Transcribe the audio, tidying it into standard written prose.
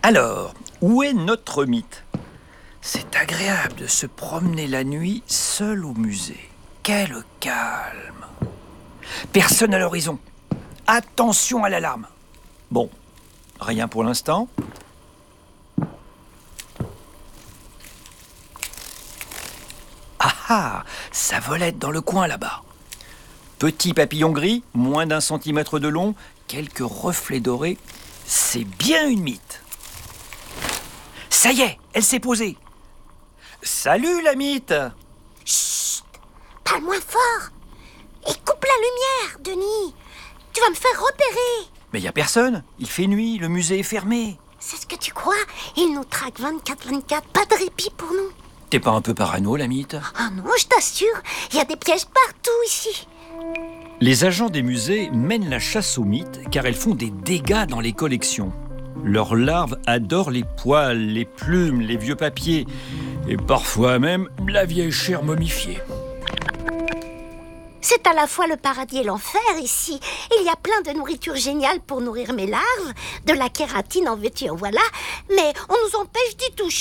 Alors, où est notre mythe? C'est agréable de se promener la nuit seul au musée. Quel calme! Personne à l'horizon. Attention à l'alarme. Bon, rien pour l'instant. Ah ah, ça volette dans le coin là-bas. Petit papillon gris, moins d'1 centimètre de long, quelques reflets dorés. C'est bien une mythe. Ça y est, elle s'est posée. Salut la mythe! Chut! Parle moins fort. Et coupe la lumière, Denis. Tu vas me faire repérer. Mais y a personne, il fait nuit, le musée est fermé. C'est ce que tu crois? Il nous traque 24/24, pas de répit pour nous. T'es pas un peu parano, la mythe? Ah non, je t'assure, il y a des pièges partout ici. Les agents des musées mènent la chasse aux mythes car elles font des dégâts dans les collections. Leurs larves adorent les poils, les plumes, les vieux papiers et parfois même la vieille chair momifiée. C'est à la fois le paradis et l'enfer ici. Il y a plein de nourriture géniale pour nourrir mes larves, de la kératine en veux-tu en voilà, mais on nous empêche d'y toucher.